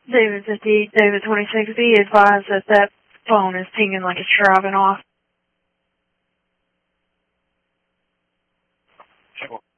David 50, David 26, be advised that that phone is pinging like it's driving off.